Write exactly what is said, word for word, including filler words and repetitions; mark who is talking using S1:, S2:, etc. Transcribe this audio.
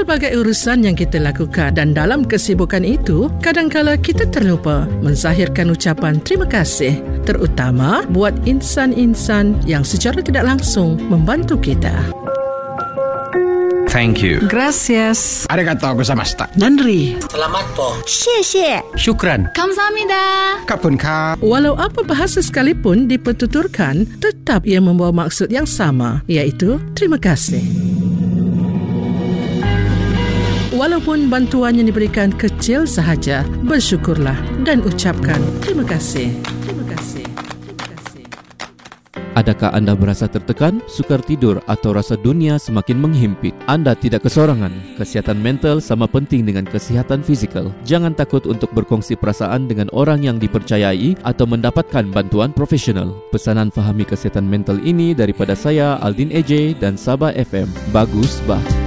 S1: pelbagai urusan yang kita lakukan, dan dalam kesibukan itu, kadangkala kita terlupa menzahirkan ucapan terima kasih, terutama buat insan-insan yang secara tidak langsung membantu kita.
S2: Thank you.
S3: Gracias.
S4: Arigatou gozaimasu.
S3: Nandri.
S5: Selamat po.
S6: 谢谢
S4: Syukran.
S6: 감사합니다.
S4: Kapun ka.
S1: Walau apa bahasa sekalipun dipertuturkan, tetap ia membawa maksud yang sama, iaitu terima kasih. Walaupun bantuan yang diberikan kecil sahaja, bersyukurlah dan ucapkan terima kasih. Terima kasih. Terima kasih.
S7: Adakah anda merasa tertekan, sukar tidur atau rasa dunia semakin menghimpit? Anda tidak kesorangan. Kesihatan mental sama penting dengan kesihatan fizikal. Jangan takut untuk berkongsi perasaan dengan orang yang dipercayai atau mendapatkan bantuan profesional. Pesanan Fahami Kesihatan Mental ini daripada saya, Aldin A J dan Sabah F M. Bagus bah.